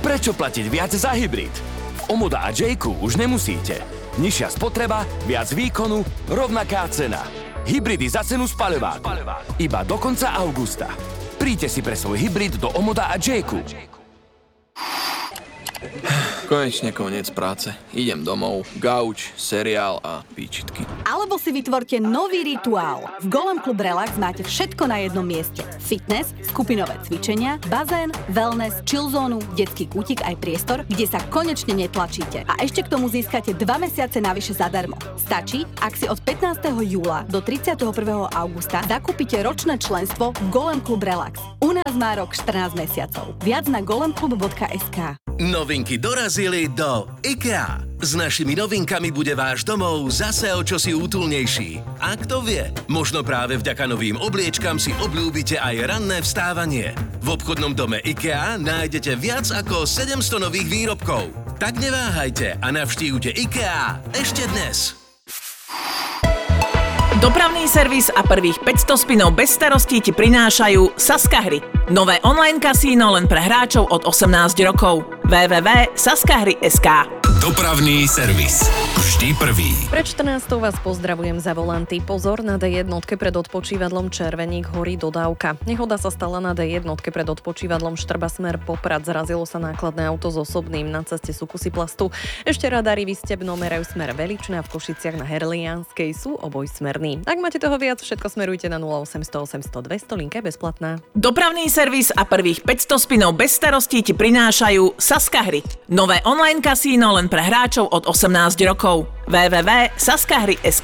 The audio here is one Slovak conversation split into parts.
Prečo platiť viac za hybrid? V Omoda a Jayku už nemusíte. Nižšia spotreba, viac výkonu, rovnaká cena. Hybridy za cenu spaľováku. Iba do konca augusta. Príďte si pre svoj hybrid do Omoda a Jayku. Konečne koniec práce. Idem domov, gauč, seriál a výčitky. Alebo si vytvorte nový rituál. V Golem Club Relax máte všetko na jednom mieste. Fitness, skupinové cvičenia, bazén, wellness, chillzónu, detský kútik aj priestor, kde sa konečne netlačíte. A ešte k tomu získate 2 mesiace navyše zadarmo. Stačí, ak si od 15. júla do 31. augusta zakúpite ročné členstvo v Golem Club Relax. U nás má rok 14 mesiacov. Viac na golemclub.sk. Novinky dorazili do IKEA. S našimi novinkami bude váš domov zase o čosi útulnejší. A kto vie, možno práve vďaka novým obliečkam si obľúbite aj ranné vstávanie. V obchodnom dome IKEA nájdete viac ako 700 nových výrobkov. Tak neváhajte a navštívte IKEA ešte dnes. Dopravný servis a prvých 500 spinov bez starostí ti prinášajú Saska Hry. Nové online kasíno len pre hráčov od 18 rokov. www.saskahry.sk. Dopravný servis. Vždy prvý. Pred 14. vás pozdravujem za volanty. Pozor, na D1 pred odpočívadlom Červeník horí dodávka. Nehoda sa stala na D1 pred odpočívadlom Štrba smer Poprad. Zrazilo sa nákladné auto s osobným. Na ceste sú kusy plastu. Ešte radary výstebno merajú smer Veličné a v Košiciach na Herlianskej sú obojsmerní. Ak máte toho viac, všetko smerujte na 0800 800 200, linka je bezplatná. Dopravný servis a prvých 500 spinov bez starostí ti prinášajú Saska Hry. Nové online kasíno len pre hráčov od 18 rokov. www.saskahry.sk.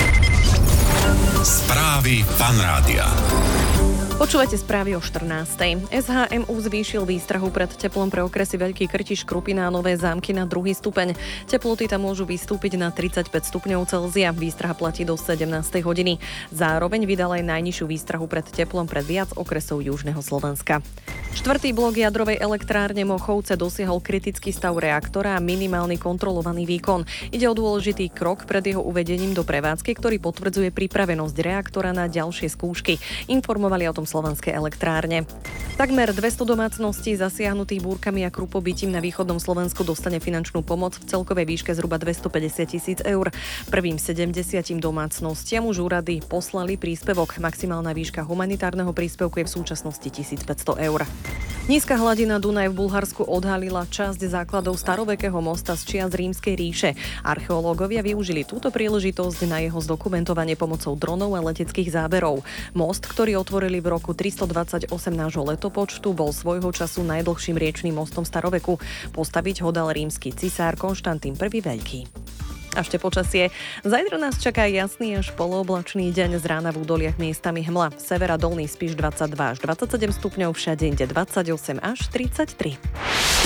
Správy Fanrádia. Počúvate správy o 14. SHMU zvýšil výstrahu pred teplom pre okresy Veľký Krtiš, Krupina a Nové Zámky na 2. stupeň. Teploty tam môžu vystúpiť na 35 stupňov Celzia. Výstraha platí do 17. hodiny. Zároveň vydal aj najnižšiu výstrahu pred teplom pre viac okresov južného Slovenska. 4. blok jadrovej elektrárne Mochovce dosiahol kritický stav reaktora a minimálny kontrolovaný výkon. Ide o dôležitý krok pred jeho uvedením do prevádzky, ktorý potvrdzuje pripravenosť reaktora na ďalšie skúšky. Informovali o tom Slovenskej elektrárne. Takmer 200 domácností zasiahnutých búrkami a krupobytím na východnom Slovensku dostane finančnú pomoc v celkovej výške zhruba 250 000 eur. Prvým 70 domácnostiam už úrady poslali príspevok. Maximálna výška humanitárneho príspevku je v súčasnosti 1500 eur. Nízka hladina Dunaj v Bulharsku odhalila časť základov starovekého mosta z čias Rímskej ríše. Archeológovia využili túto príležitosť na jeho zdokumentovanie pomocou dronov a leteckých záberov. Most, ktorý otvorili v roku 328 nášho letopočtu, bol svojho času najdlhším riečnym mostom staroveku. Postaviť ho dal rímsky cisár Konštantín I. Veľký. A ešte počasie. Zajtra nás čaká jasný až polooblačný deň, z rána v údoliach miestami hmla. Severa Dolný Spiš 22 až 27 stupňov, všade inde 28 až 33.